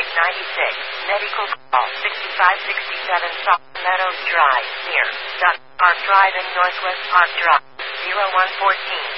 Medical call 6567 Salt Meadows Drive, near Park Drive in Northwest Park Drive, 0114.